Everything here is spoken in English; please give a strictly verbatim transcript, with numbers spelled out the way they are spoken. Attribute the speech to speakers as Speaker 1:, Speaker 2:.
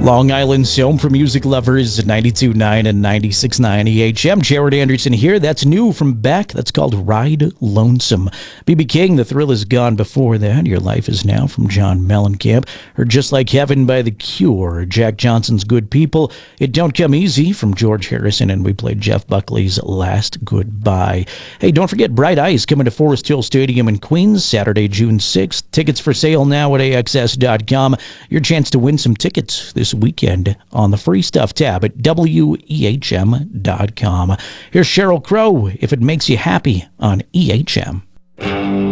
Speaker 1: Long Island's home for music lovers, ninety-two point nine and ninety-six point nine E H M. Jared Anderson here. That's new from Beck. That's called Ride Lonesome. B B King, The Thrill Is Gone Before That. Your Life Is Now from John Mellencamp. Or Just Like Heaven by The Cure. Jack Johnson's Good People. It Don't Come Easy from George Harrison. And we played Jeff Buckley's Last Goodbye. Hey, don't forget Bright Eyes coming to Forest Hill Stadium in Queens, Saturday, June sixth. Tickets for sale now at A X S dot com. Your chance to win some tickets this weekend on the free stuff tab at W E H M dot com. Here's Sheryl Crow, If It Makes You Happy on E H M.